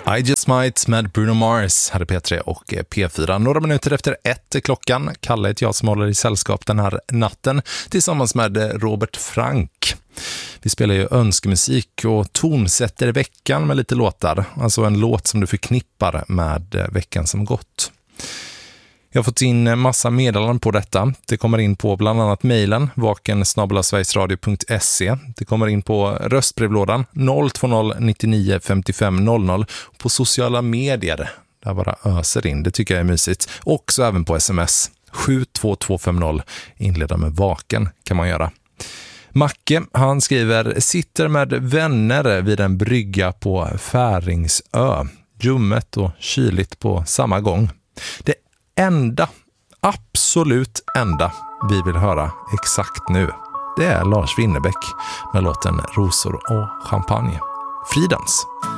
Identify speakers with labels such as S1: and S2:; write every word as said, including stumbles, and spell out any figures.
S1: I Just Might med Bruno Mars hade P tre och P fyra. Några minuter efter ett klockan. Kalle heter jag som håller i sällskap den här natten tillsammans med Robert Frank. Vi spelar ju önskemusik och tonsätter veckan med lite låtar. Alltså en låt som du förknippar med veckan som gått. Jag har fått in massa meddelanden på detta. Det kommer in på bland annat mejlen vaken snabel-a sverigesradio punkt se. Det kommer in på röstbrevlådan noll två noll nittionio femtiofem noll noll. På sociala medier, där bara öser in. Det tycker jag är mysigt. Och så även på sms. sju två två fem noll. Inleda med vaken kan man göra. Macke, han skriver: sitter med vänner vid en brygga på Färingsö. Ljummet och kyligt på samma gång. Det enda, absolut enda vi vill höra exakt nu, det är Lars Winnerbäck med låten Rosor och champagne. Fridans!